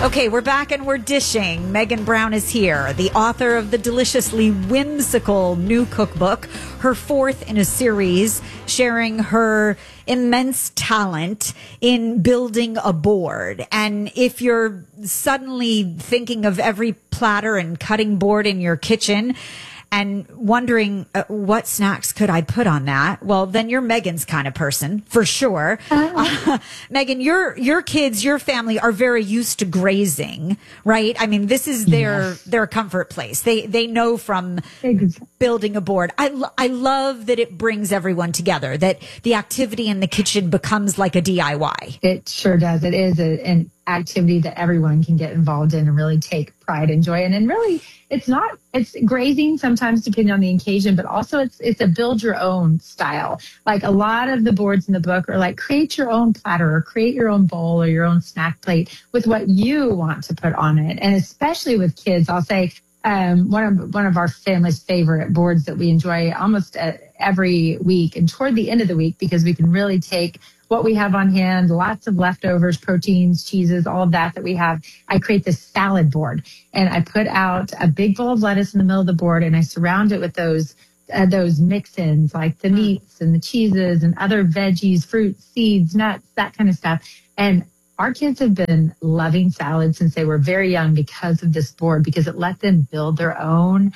Okay, we're back and we're dishing. Megan Brown is here, the author of the deliciously whimsical new cookbook, her fourth in a series, sharing her immense talent in building a board. And if you're suddenly thinking of every platter and cutting board in your kitchen and wondering what snacks could I put on that, well, then you're Megan's kind of person, for sure. Megan, your kids, your family are very used to grazing, right? I mean, this is their comfort place. They know from building a board. I love that it brings everyone together, that the activity in the kitchen becomes like a DIY. It sure does. It is an activity that everyone can get involved in and really take pride and joy in. And really, it's grazing sometimes depending on the occasion, but also it's a build your own style. Like a lot of the boards in the book are like create your own platter or create your own bowl or your own snack plate with what you want to put on it. And especially with kids, I'll say one of our family's favorite boards that we enjoy almost every week and toward the end of the week, because we can really take what we have on hand, lots of leftovers, proteins, cheeses, all of that we have. I create this salad board and I put out a big bowl of lettuce in the middle of the board and I surround it with those mix-ins like the meats and the cheeses and other veggies, fruits, seeds, nuts, that kind of stuff. And our kids have been loving salad since they were very young because of this board, because it let them build their own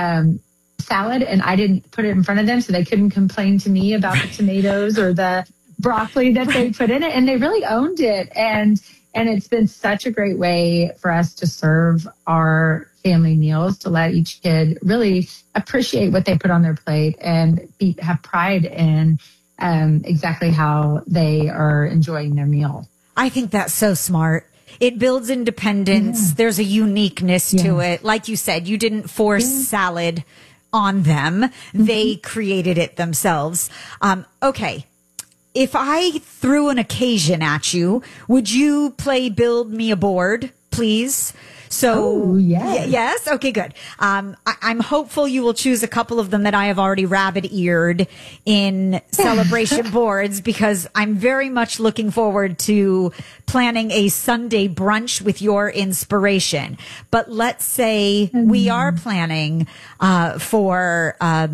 salad. And I didn't put it in front of them, so they couldn't complain to me about the tomatoes or the broccoli that they put in it. And they really owned it. And it's been such a great way for us to serve our family meals, to let each kid really appreciate what they put on their plate and have pride in exactly how they are enjoying their meal. I think that's so smart. It builds independence. Yeah. There's a uniqueness to it. Like you said, you didn't force salad on them. Mm-hmm. They created it themselves. Okay. If I threw an occasion at you, would you play Build Me a Board, please? So, yes. Okay, good. I'm hopeful you will choose a couple of them that I have already rabbit-eared in celebration boards, because I'm very much looking forward to planning a Sunday brunch with your inspiration. But let's say we are planning for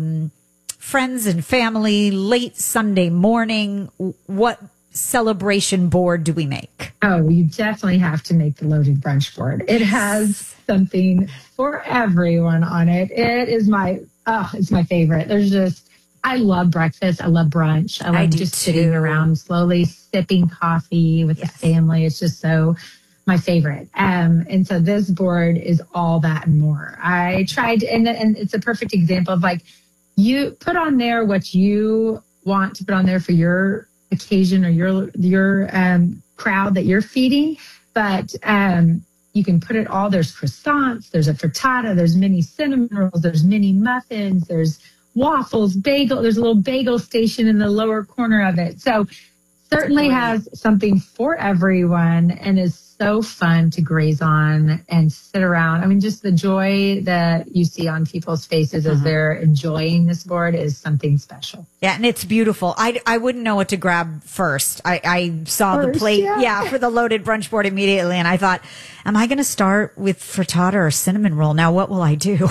friends and family late Sunday morning. What celebration board do we make? Oh, you definitely have to make the loaded brunch board. It has something for everyone on it. It is it's my favorite. I love breakfast. I love brunch. I love just sitting around slowly sipping coffee with the family. It's just so my favorite. And so this board is all that and more. I tried, and it's a perfect example of like, you put on there what you want to put on there for your occasion or your crowd that you're feeding, but you can put it all. There's croissants, there's a frittata, there's mini cinnamon rolls, there's mini muffins, there's waffles, bagel. There's a little bagel station in the lower corner of it. So certainly has something for everyone and is so fun to graze on and sit around. I mean, just the joy that you see on people's faces as they're enjoying this board is something special. Yeah, and it's beautiful. I wouldn't know what to grab first. I saw the plate, for the loaded brunch board immediately, and I thought, am I going to start with frittata or cinnamon roll? Now, what will I do?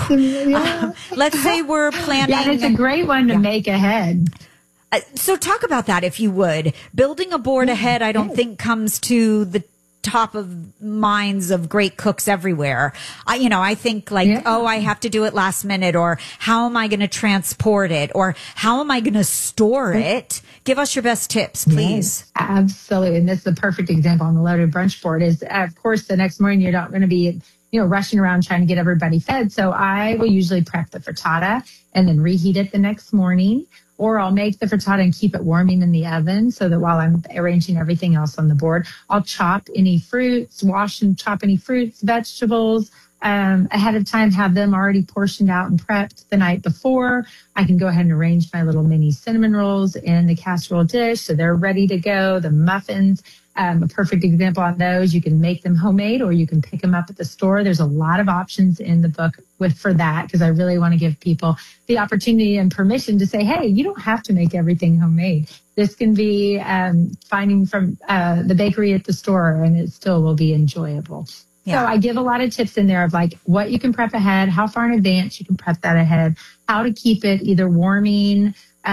Let's say we're planning. Yeah, and it's a great one to make ahead. So talk about that, if you would. Building a board ahead, I don't think comes to the top of minds of great cooks everywhere. I think like, I have to do it last minute, or how am I going to transport it, or how am I going to store it? Give us your best tips, please. Yes, absolutely. And this is the perfect example on the loaded brunch board is, of course, the next morning you're not going to be rushing around trying to get everybody fed. So I will usually prep the frittata and then reheat it the next morning. Or I'll make the frittata and keep it warming in the oven so that while I'm arranging everything else on the board, I'll chop any fruits, wash and chop any fruits, vegetables ahead of time, have them already portioned out and prepped the night before. I can go ahead and arrange my little mini cinnamon rolls in the casserole dish so they're ready to go. The muffins, a perfect example on those. You can make them homemade or you can pick them up at the store. There's a lot of options in the book for that, because I really want to give people the opportunity and permission to say, hey, you don't have to make everything homemade. This can be finding from the bakery at the store, and it still will be enjoyable. Yeah. So I give a lot of tips in there of like what you can prep ahead, how far in advance you can prep that ahead, how to keep it either warming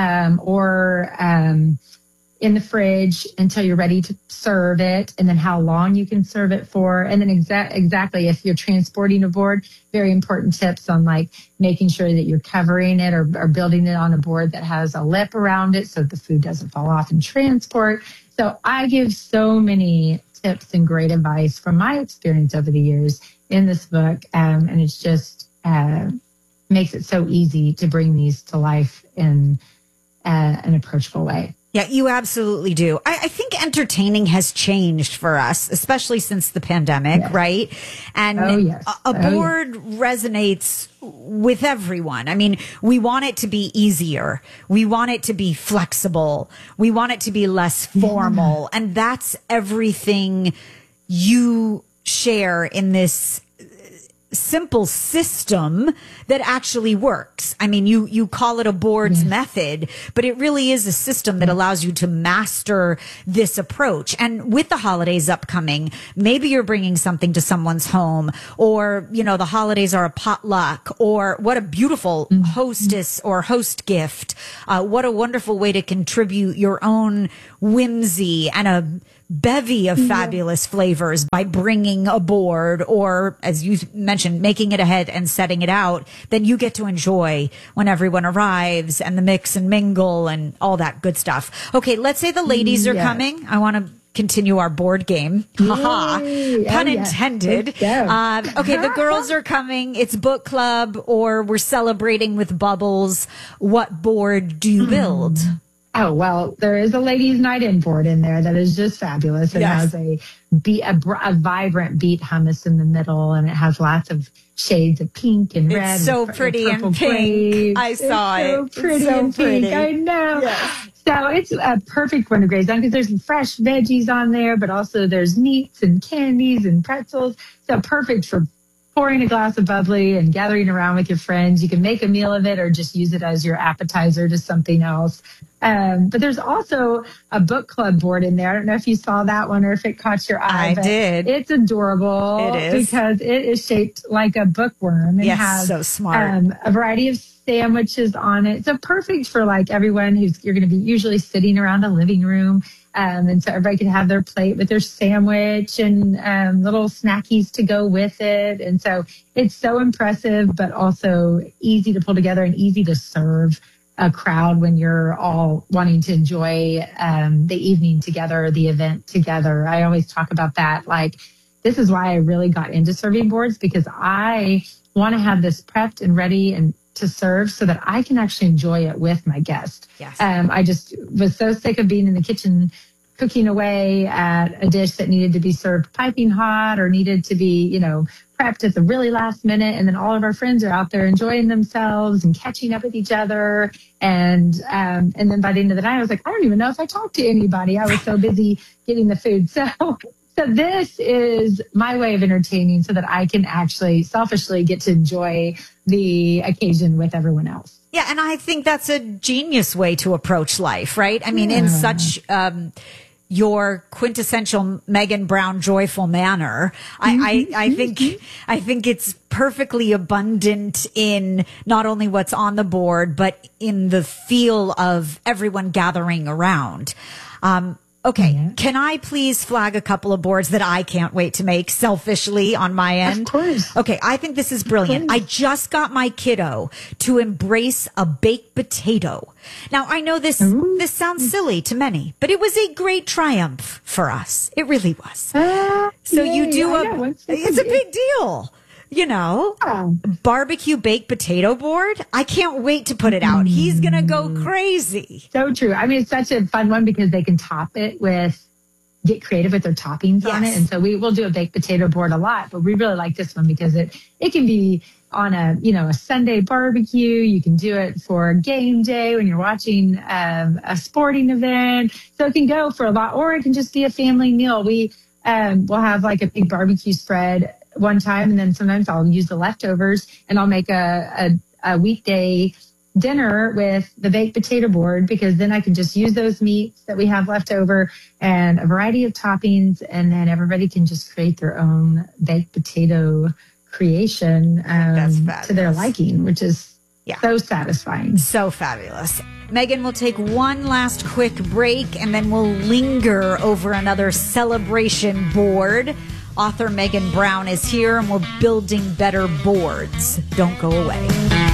or in the fridge until you're ready to serve it, and then how long you can serve it for. And then exactly if you're transporting a board, very important tips on like making sure that you're covering it or building it on a board that has a lip around it so the food doesn't fall off in transport. So I give so many tips and great advice from my experience over the years in this book. And it's just makes it so easy to bring these to life in an approachable way. Yeah, you absolutely do. I think entertaining has changed for us, especially since the pandemic, Yes. right? And a board resonates with everyone. I mean, we want it to be easier. We want it to be flexible. We want it to be less formal. And that's everything you share in this simple system that actually works. I mean, you call it a boards method, but it really is a system that allows you to master this approach. And with the holidays upcoming, maybe you're bringing something to someone's home, or, you know, the holidays are a potluck, or what a beautiful hostess or host gift. What a wonderful way to contribute your own whimsy and a bevy of fabulous flavors by bringing a board, or as you mentioned, making it ahead and setting it out. Then you get to enjoy when everyone arrives and the mix and mingle and all that good stuff. Okay, let's say the ladies are coming. I want to continue our board game. Haha. Pun intended. Okay, the girls are coming. It's book club, or we're celebrating with bubbles. What board do you build? Oh, well, there is a ladies' night in board in there that is just fabulous. It has a vibrant beet hummus in the middle, and it has lots of shades of pink and red. It's so pretty and pink. I saw it. So pretty and pink. I know. Yes. So it's a perfect one to graze on because there's fresh veggies on there, but also there's meats and candies and pretzels. So perfect for pouring a glass of bubbly and gathering around with your friends. You can make a meal of it or just use it as your appetizer to something else. But there's also a book club board in there. I don't know if you saw that one or if it caught your eye. I did. It's adorable. It is. Because it is shaped like a bookworm. It has so smart. A variety of sandwiches on it. So perfect for like everyone you're going to be usually sitting around a living room. And so everybody can have their plate with their sandwich and little snackies to go with it. And so it's so impressive, but also easy to pull together and easy to serve a crowd when you're all wanting to enjoy the evening together, the event together. I always talk about that. Like, this is why I really got into serving boards, because I want to have this prepped and ready and to serve so that I can actually enjoy it with my guest. Yes. I just was so sick of being in the kitchen cooking away at a dish that needed to be served piping hot or needed to be, prepped at the really last minute. And then all of our friends are out there enjoying themselves and catching up with each other. And then by the end of the night, I was like, I don't even know if I talked to anybody. I was so busy getting the food. So this is my way of entertaining so that I can actually selfishly get to enjoy the occasion with everyone else. Yeah, and I think that's a genius way to approach life, right? I mean, in such your quintessential Megan Brown joyful manner, I think it's perfectly abundant in not only what's on the board, but in the feel of everyone gathering around. Okay, can I please flag a couple of boards that I can't wait to make selfishly on my end? Of course. Okay, I think this is brilliant. I just got my kiddo to embrace a baked potato. Now, I know this sounds silly to many, but it was a great triumph for us. It really was. So you do it's a big deal. Barbecue baked potato board. I can't wait to put it out. He's going to go crazy. So true. I mean, it's such a fun one because they can get creative with their toppings on it. And so we will do a baked potato board a lot, but we really like this one because it can be on a Sunday barbecue. You can do it for game day when you're watching a sporting event. So it can go for a lot, or it can just be a family meal. We'll have like a big barbecue spread one time, and then sometimes I'll use the leftovers and I'll make a weekday dinner with the baked potato board, because then I can just use those meats that we have left over and a variety of toppings, and then everybody can just create their own baked potato creation to their liking, which is so satisfying. So fabulous. Megan, we'll take one last quick break and then we'll linger over another celebration board. Author Megan Brown is here and we're building better boards. Don't go away.